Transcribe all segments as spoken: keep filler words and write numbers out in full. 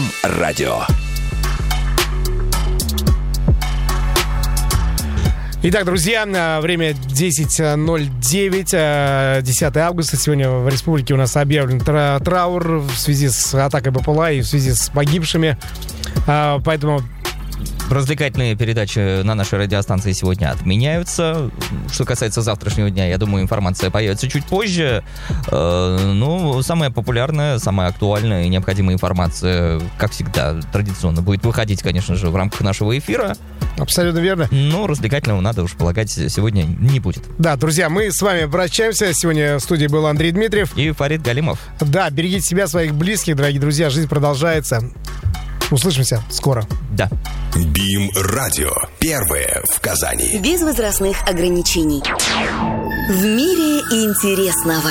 радио. Итак, друзья, время десять ноль девять, десятое августа. Сегодня в республике у нас объявлен тра- траур в связи с атакой БПЛА и в связи с погибшими. Поэтому... Развлекательные передачи на нашей радиостанции сегодня отменяются. Что касается завтрашнего дня, я думаю, информация появится чуть позже. Э, ну, самая популярная, самая актуальная и необходимая информация, как всегда, традиционно будет выходить, конечно же, в рамках нашего эфира. Абсолютно верно. Но развлекательного, надо уж полагать, сегодня не будет. Да, друзья, мы с вами прощаемся. Сегодня в студии был Андрей Дмитриев. И Фарид Галимов. Да, берегите себя, своих близких, дорогие друзья. Жизнь продолжается. Услышимся скоро. Да. БИМ радио. Первое в Казани. Без возрастных ограничений. В мире интересного.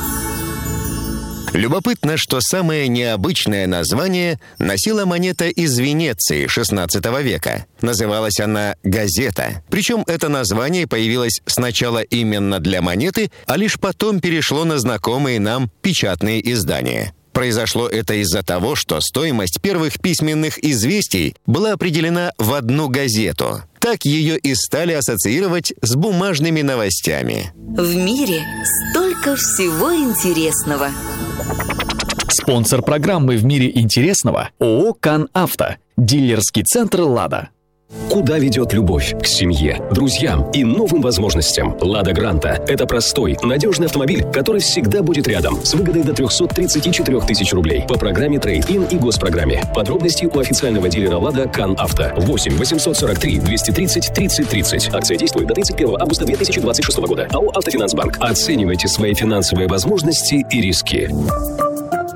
Любопытно, что самое необычное название носила монета из Венеции шестнадцатого века. Называлась она «газета». Причем это название появилось сначала именно для монеты, а лишь потом перешло на знакомые нам печатные издания. Произошло это из-за того, что стоимость первых письменных известий была определена в одну газету. Так ее и стали ассоциировать с бумажными новостями. В мире столько всего интересного. Спонсор программы «В мире интересного» ООО «Кан-Авто». Дилерский центр «Лада». Куда ведет любовь? К семье, друзьям и новым возможностям. «Лада Гранта» — это простой, надежный автомобиль, который всегда будет рядом, с выгодой до триста тридцать четыре тысячи рублей по программе «Трейд-ин» и госпрограмме. Подробности у официального дилера «Лада» «Кан-Авто». восемь восемьсот сорок три двести тридцать тридцать тридцать. Акция действует до тридцать первого августа две тысячи двадцать шестого года. АО «Автофинансбанк». Оценивайте свои финансовые возможности и риски.